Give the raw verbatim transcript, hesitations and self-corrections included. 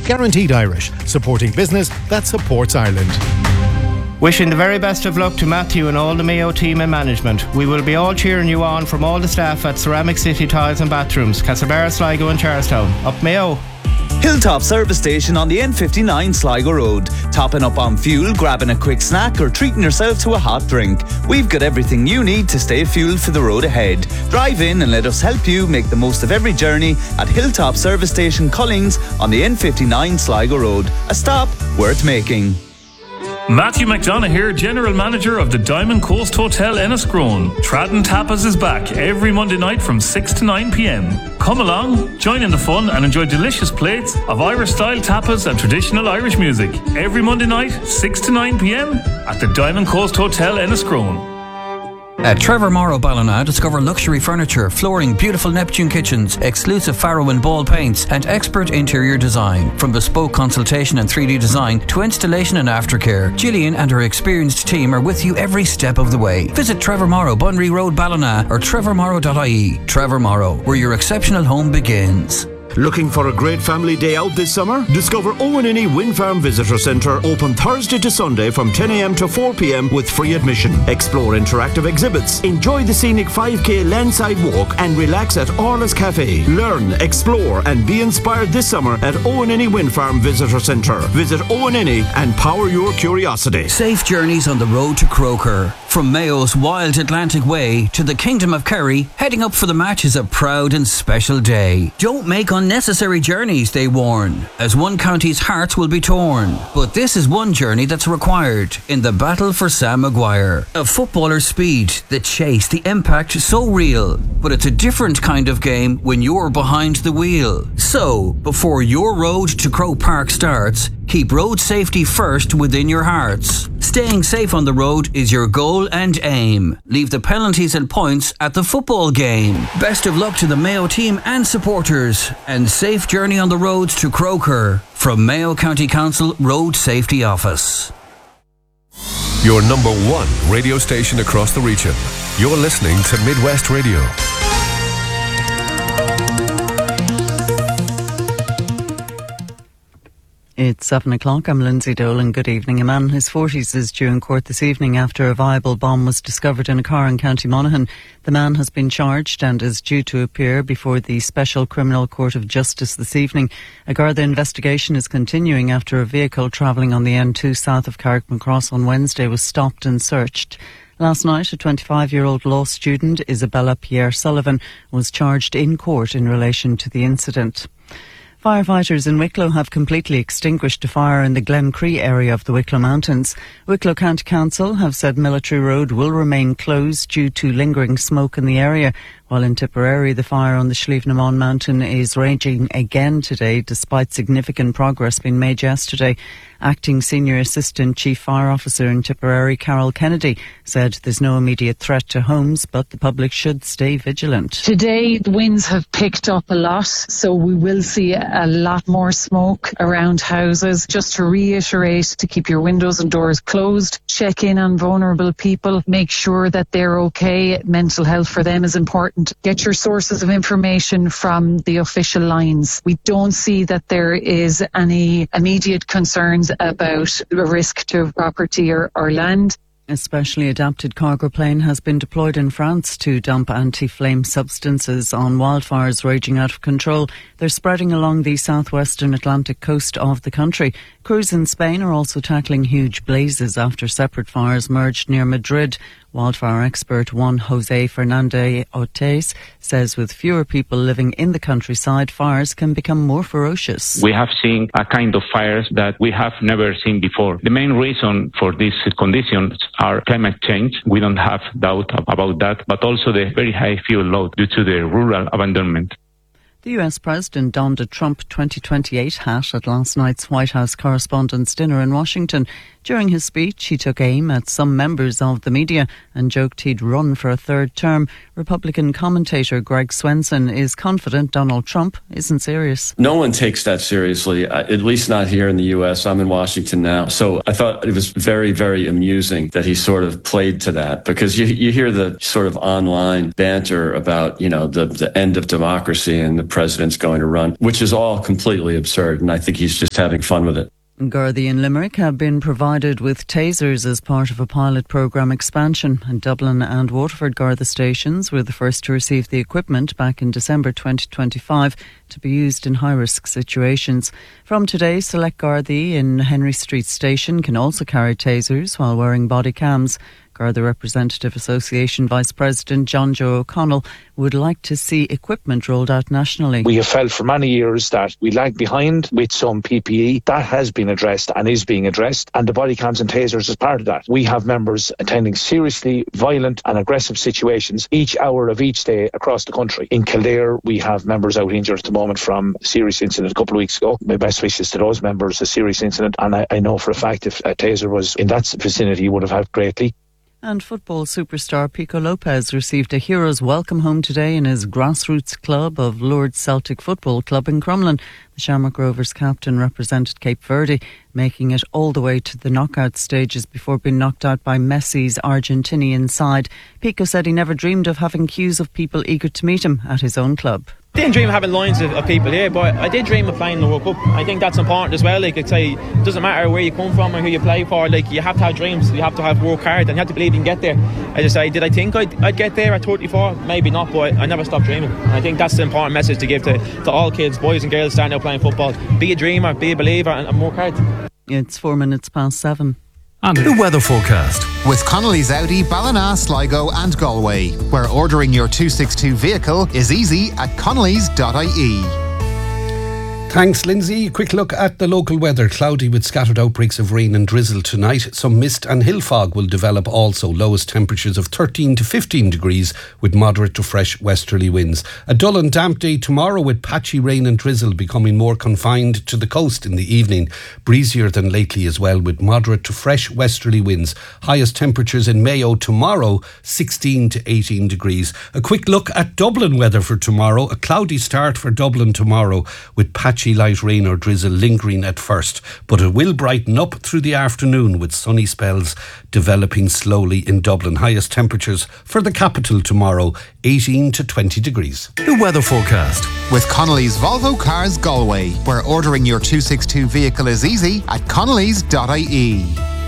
Guaranteed Irish, supporting business that supports Ireland. Wishing the very best of luck to Matthew and all the Mayo team and management. We will be all cheering you on from all the staff at Ceramic City Tiles and Bathrooms, Castlebar, Sligo and Charlestown. Up Mayo! Hilltop Service Station on the N fifty-nine Sligo Road. Topping up on fuel, grabbing a quick snack or treating yourself to a hot drink. We've got everything you need to stay fueled for the road ahead. Drive in and let us help you make the most of every journey at Hilltop Service Station Cullings on the N fifty-nine Sligo Road. A stop worth making. Matthew McDonough here, General Manager of the Diamond Coast Hotel Enniscrone. Tradden Tapas is back every Monday night from six to nine p.m. Come along, join in the fun and enjoy delicious plates of Irish-style tapas and traditional Irish music. Every Monday night, six to nine p.m. at the Diamond Coast Hotel Enniscrone. At Trevor Morrow Ballina, discover luxury furniture, flooring, beautiful Neptune kitchens, exclusive Faro and Ball paints, and expert interior design. From bespoke consultation and three D design to installation and aftercare, Gillian and her experienced team are with you every step of the way. Visit Trevor Morrow, Bunry Road, Ballina, or trevor morrow dot I E. Trevor Morrow, where your exceptional home begins. Looking for a great family day out this summer? Discover Owen Inny Wind Farm Visitor Centre, open Thursday to Sunday from ten a.m. to four p.m. with free admission. Explore interactive exhibits, enjoy the scenic five k landside walk and relax at Orla's Cafe. Learn, explore and be inspired this summer at Owen Inny Wind Farm Visitor Centre. Visit Owen Inny and power your curiosity. Safe journeys on the road to Croker. From Mayo's wild Atlantic Way to the Kingdom of Kerry, heading up for the match is a proud and special day. Don't make unnecessary journeys, they warn, as one county's hearts will be torn. But this is one journey that's required in the battle for Sam Maguire. A footballer's speed, the chase, the impact, so real. But it's a different kind of game when you're behind the wheel. So, before your road to Croke Park starts, keep road safety first within your hearts. Staying safe on the road is your goal and aim. Leave the penalties and points at the football game. Best of luck to the Mayo team and supporters, and safe journey on the roads to Croker from Mayo County Council Road Safety Office. Your number one radio station across the region. You're listening to Midwest Radio. It's seven o'clock. I'm Lindsay Dolan. Good evening. A man in his forties is due in court this evening after a viable bomb was discovered in a car in County Monaghan. The man has been charged and is due to appear before the Special Criminal Court of Justice this evening. A Garda investigation is continuing after a vehicle travelling on the N two south of Carrickmacross on Wednesday was stopped and searched. Last night, a twenty-five-year-old law student, Isabella Pierre Sullivan, was charged in court in relation to the incident. Firefighters in Wicklow have completely extinguished a fire in the Glencree area of the Wicklow Mountains. Wicklow County Council have said Military Road will remain closed due to lingering smoke in the area, while in Tipperary the fire on the Slievenamon mountain is raging again today despite significant progress being made yesterday. Acting Senior Assistant Chief Fire Officer in Tipperary, Carol Kennedy, said there's no immediate threat to homes, but the public should stay vigilant. Today the winds have picked up a lot, so we will see a lot more smoke around houses. Just to reiterate, to keep your windows and doors closed, check in on vulnerable people, make sure that they're okay. Mental health for them is important. Get your sources of information from the official lines. We don't see that there is any immediate concerns about a risk to property or, or land. A specially adapted cargo plane has been deployed in France to dump anti-flame substances on wildfires raging out of control. They're spreading along the southwestern Atlantic coast of the country. Crews in Spain are also tackling huge blazes after separate fires merged near Madrid. Wildfire expert Juan Jose Fernandez Ortiz says with fewer people living in the countryside, fires can become more ferocious. We have seen a kind of fires that we have never seen before. The main reason for these conditions are climate change. We don't have doubt about that, but also the very high fuel load due to the rural abandonment. The U S President donned a Trump twenty twenty-eight hat at last night's White House Correspondents' Dinner in Washington. During his speech, he took aim at some members of the media and joked he'd run for a third term. Republican commentator Greg Swenson is confident Donald Trump isn't serious. No one takes that seriously, at least not here in the U S. I'm in Washington now. So I thought it was very, very amusing that he sort of played to that, because you, you hear the sort of online banter about, you know, the, the end of democracy and the president's going to run, which is all completely absurd. And I think he's just having fun with it. Gardaí and Limerick have been provided with tasers as part of a pilot programme expansion, and Dublin and Waterford Garda stations were the first to receive the equipment back in December twenty twenty-five to be used in high-risk situations. From today, select Gardaí in Henry Street Station can also carry tasers while wearing body cams. Garda Representative Association Vice President John Joe O'Connell would like to see equipment rolled out nationally. We have felt for many years that we lag behind with some P P E. That has been addressed and is being addressed, and the body cams and tasers is part of that. We have members attending seriously violent and aggressive situations each hour of each day across the country. In Kildare, we have members out injured at the moment from a serious incident a couple of weeks ago. My best wishes to those members, a serious incident, and I, I know for a fact if a taser was in that vicinity, he would have helped greatly. And football superstar Pico Lopez received a hero's welcome home today in his grassroots club of Lourdes Celtic Football Club in Crumlin. The Shamrock Rovers captain represented Cape Verde, making it all the way to the knockout stages before being knocked out by Messi's Argentinian side. Pico said he never dreamed of having queues of people eager to meet him at his own club. I didn't dream of having lines of, of people here, but I did dream of playing the World Cup. I think that's important as well. Like I'd say, it doesn't matter where you come from or who you play for. Like you have to have dreams, you have to have work hard, and you have to believe you can get there. I just say, did I think I'd, I'd get there at thirty-four? Maybe not, but I never stopped dreaming. And I think that's the important message to give to, to all kids, boys and girls starting out playing football. Be a dreamer, be a believer, and, and work hard. It's four minutes past seven. And the weather forecast. With Connolly's Audi, Ballina, Sligo and Galway, where ordering your two sixty-two vehicle is easy at connellys dot I E. Thanks, Lindsay. A quick look at the local weather. Cloudy with scattered outbreaks of rain and drizzle tonight. Some mist and hill fog will develop also. Lowest temperatures of thirteen to fifteen degrees with moderate to fresh westerly winds. A dull and damp day tomorrow with patchy rain and drizzle becoming more confined to the coast in the evening. Breezier than lately as well with moderate to fresh westerly winds. Highest temperatures in Mayo tomorrow, sixteen to eighteen degrees. A quick look at Dublin weather for tomorrow. A cloudy start for Dublin tomorrow with patchy light rain or drizzle lingering at first, but it will brighten up through the afternoon with sunny spells developing slowly in Dublin. Highest temperatures for the capital tomorrow, eighteen to twenty degrees. The weather forecast. With Connolly's Volvo Cars Galway, where ordering your two sixty-two vehicle is easy at connellys dot I E.